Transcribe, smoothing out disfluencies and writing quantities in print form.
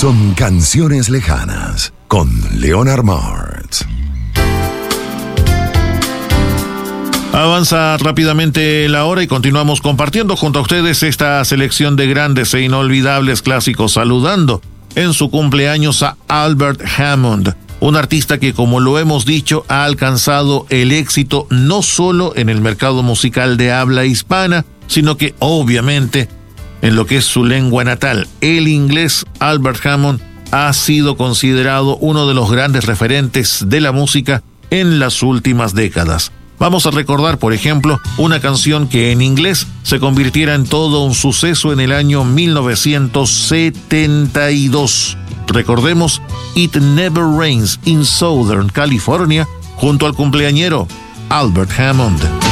Son canciones lejanas con Leonard Martz. Avanza rápidamente la hora y continuamos compartiendo junto a ustedes esta selección de grandes e inolvidables clásicos, saludando en su cumpleaños a Albert Hammond, un artista que, como lo hemos dicho, ha alcanzado el éxito no solo en el mercado musical de habla hispana, sino que obviamente en lo que es su lengua natal, el inglés. Albert Hammond ha sido considerado uno de los grandes referentes de la música en las últimas décadas. Vamos a recordar, por ejemplo, una canción que en inglés se convirtiera en todo un suceso en el año 1972. Recordemos It Never Rains in Southern California, junto al cumpleañero Albert Hammond.